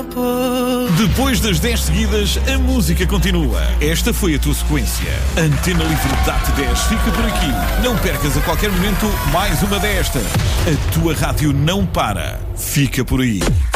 Depois das 10 seguidas, a música continua. Esta foi a tua sequência. Antena Livre DAT 10 fica por aqui. Não percas a qualquer momento mais uma desta. A tua rádio não para. Fica por aí.